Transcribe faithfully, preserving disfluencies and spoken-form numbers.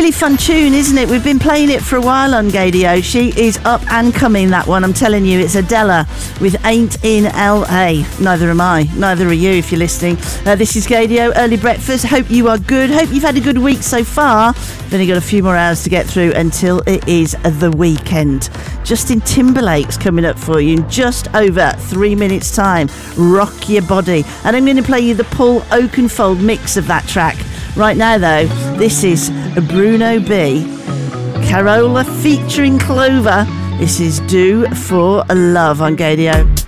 really fun tune, isn't it? We've been playing it for a while on Gadio. She is up and coming, that one. I'm telling you, it's Adela with Ain't in L A. Neither am I. Neither are you, if you're listening. Uh, this is Gadio, Early Breakfast. Hope you are good. Hope you've had a good week so far. We've only got a few more hours to get through until it is the weekend. Justin Timberlake's coming up for you in just over three minutes' time. Rock your body. And I'm going to play you the Paul Oakenfold mix of that track. Right now, though, this is Bruno B. Carola featuring Clover. This is Do for Love on Gadio.